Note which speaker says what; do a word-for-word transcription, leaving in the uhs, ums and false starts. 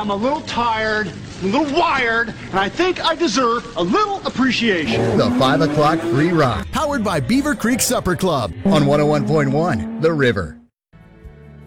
Speaker 1: I'm a little tired, a little wired, and I think I deserve a little appreciation.
Speaker 2: The five o'clock free rock. Powered by Beaver Creek Supper Club on one oh one point one The River.